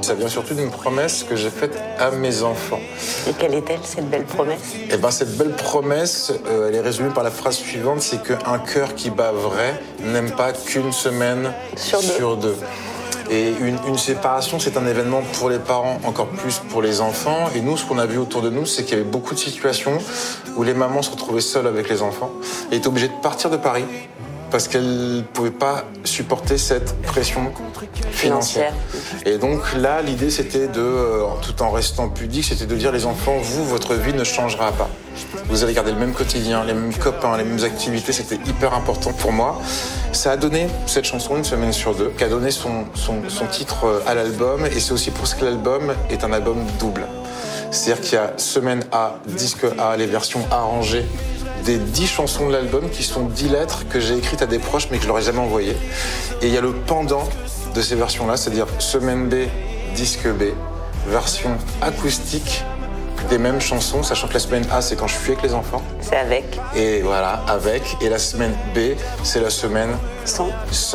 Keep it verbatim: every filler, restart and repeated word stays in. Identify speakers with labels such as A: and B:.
A: Ça vient surtout d'une promesse que j'ai faite à mes enfants.
B: Et quelle est-elle, cette belle promesse ?
A: Eh ben, cette belle promesse, euh, elle est résumée par la phrase suivante, c'est qu'un cœur qui bat vrai n'aime pas qu'une semaine
B: sur deux.
A: Sur deux. Et une, une séparation, c'est un événement pour les parents, encore plus pour les enfants. Et nous, ce qu'on a vu autour de nous, c'est qu'il y avait beaucoup de situations où les mamans se retrouvaient seules avec les enfants et étaient obligées de partir de Paris parce qu'elles ne pouvaient pas supporter cette pression financière. Et donc là, l'idée, c'était de, euh, tout en restant pudique, c'était de dire les enfants, vous, votre vie ne changera pas. Vous allez garder le même quotidien, les mêmes copains, les mêmes activités, c'était hyper important pour moi. Ça a donné cette chanson, Une semaine sur deux, qui a donné son, son, son titre à l'album, et c'est aussi pour ce que l'album est un album double. C'est-à-dire qu'il y a semaine A, disque A, les versions arrangées des dix chansons de l'album qui sont dix lettres que j'ai écrites à des proches mais que je leur ai jamais envoyées. Et il y a le pendant de ces versions-là, c'est-à-dire semaine B, disque B, version acoustique des mêmes chansons, sachant que la semaine A, c'est quand je suis avec les enfants.
B: C'est avec.
A: Et voilà, avec. Et la semaine B, c'est la semaine
B: sans.
A: sans.